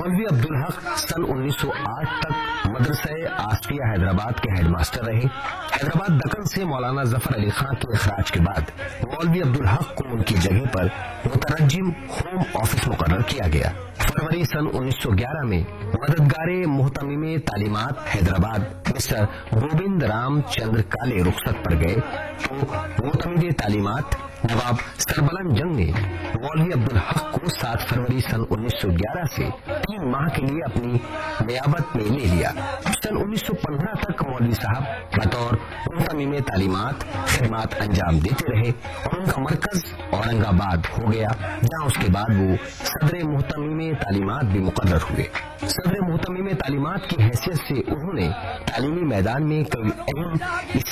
मौलवी अब्दुल हक सन 1908 तक मदरसा आसफिया हैदराबाद के हेडमास्टर रहे। हैदराबाद दक्कन से मौलाना जफर अली खां के इखराज के बाद मौलवी अब्दुल हक को उनकी जगह पर मुतरज्जिम होम ऑफिस मुकर्रर किया गया। फरवरी सन 1911 में मददगारे मुहतमिम तालीमात हैदराबाद मिस्टर गोविंद राम चंद्र काले रुखसत पर गए तो मुहतमिम तालीमात नवाब सरबलंद जंग ने मौलवी अब्दुल हक को 7 फरवरी सन 1911 से 3 माह के लिए अपनी नियाबत में ले लिया। सन 1915 तक मौलवी साहब बतौर मुहतमिम तालीमात खिदमत अंजाम देते रहे और उनका मरकज औरंगाबाद हो गया, जहाँ उसके बाद वो सदर मुहतमिम तालीमात भी मुकर्रर हुए। सदर मुहतमिम तालीमात की हैसियत से उन्होंने तालीमी मैदान में कई अहम